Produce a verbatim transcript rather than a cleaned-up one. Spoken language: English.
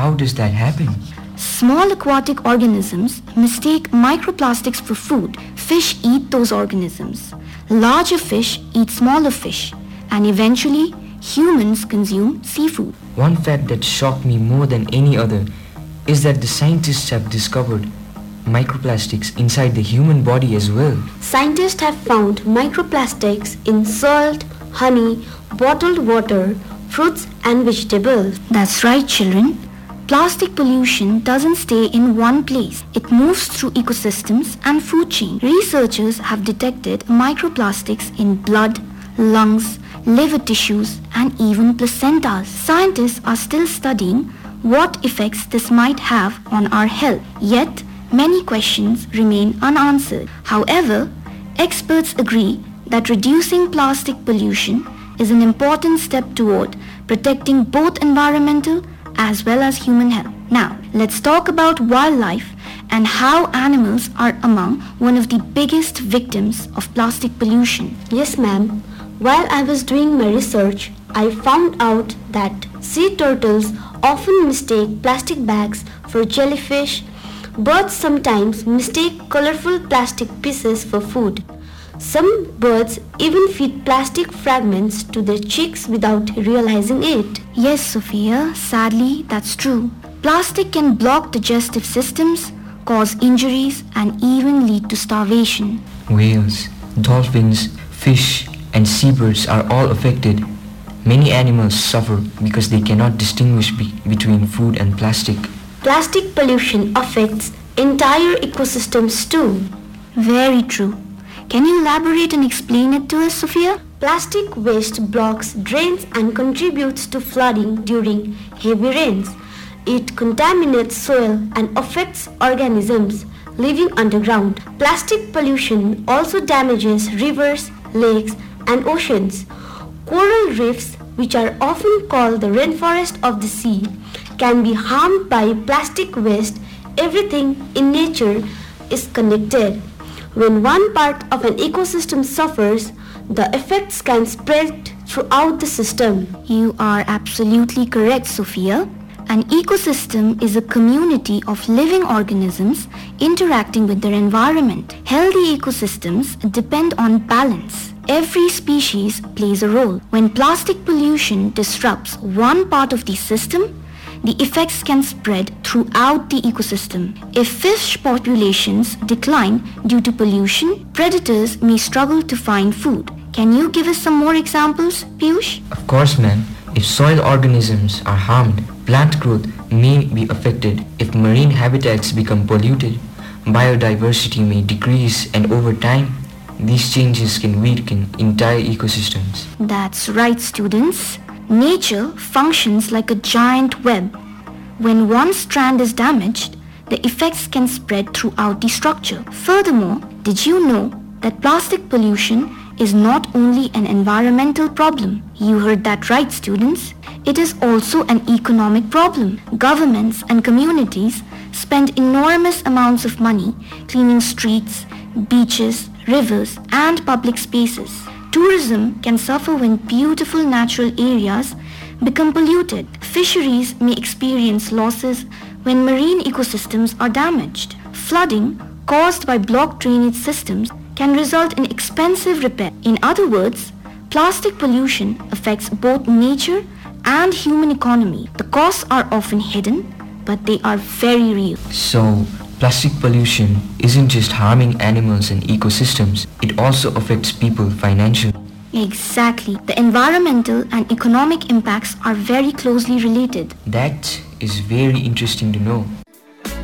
how does that happen? Small aquatic organisms mistake microplastics for food. Fish eat those organisms. Larger fish eat smaller fish. And eventually, humans consume seafood. One fact that shocked me more than any other is that the scientists have discovered microplastics inside the human body as well. Scientists have found microplastics in salt, honey, bottled water, fruits and vegetables. That's right, children. Plastic pollution doesn't stay in one place. It moves through ecosystems and food chain. Researchers have detected microplastics in blood, lungs, liver tissues, and even placentas. Scientists are still studying what effects this might have on our health. Yet, many questions remain unanswered. However, experts agree that reducing plastic pollution is an important step toward protecting both environmental as well as human health. Now, let's talk about wildlife and how animals are among one of the biggest victims of plastic pollution. Yes, ma'am. While I was doing my research, I found out that sea turtles often mistake plastic bags for jellyfish. Birds sometimes mistake colorful plastic pieces for food. Some birds even feed plastic fragments to their chicks without realizing it. Yes, Sophia, sadly that's true. Plastic can block digestive systems, cause injuries, and even lead to starvation. Whales, dolphins, fish, and seabirds are all affected. Many animals suffer because they cannot distinguish be- between food and plastic. Plastic pollution affects entire ecosystems too. Very true. Can you elaborate and explain it to us, Sophia? Plastic waste blocks drains and contributes to flooding during heavy rains. It contaminates soil and affects organisms living underground. Plastic pollution also damages rivers, lakes, and oceans. Coral reefs, which are often called the rainforest of the sea, can be harmed by plastic waste. Everything in nature is connected. When one part of an ecosystem suffers, the effects can spread throughout the system. You are absolutely correct, Sophia. An ecosystem is a community of living organisms interacting with their environment. Healthy ecosystems depend on balance. Every species plays a role. When plastic pollution disrupts one part of the system, the effects can spread throughout the ecosystem. If fish populations decline due to pollution, predators may struggle to find food. Can you give us some more examples, Piyush? Of course, ma'am. If soil organisms are harmed, plant growth may be affected. If marine habitats become polluted, biodiversity may decrease, and over time, these changes can weaken entire ecosystems. That's right, students. Nature functions like a giant web. When one strand is damaged, the effects can spread throughout the structure. Furthermore, did you know that plastic pollution is not only an environmental problem? You heard that right, students. It is also an economic problem. Governments and communities spend enormous amounts of money cleaning streets, beaches, rivers, and public spaces. Tourism can suffer when beautiful natural areas become polluted. Fisheries may experience losses when marine ecosystems are damaged. Flooding caused by blocked drainage systems can result in expensive repair. In other words, plastic pollution affects both nature and human economy. The costs are often hidden, but they are very real. So, plastic pollution isn't just harming animals and ecosystems, it also affects people financially. Exactly. The environmental and economic impacts are very closely related. That is very interesting to know.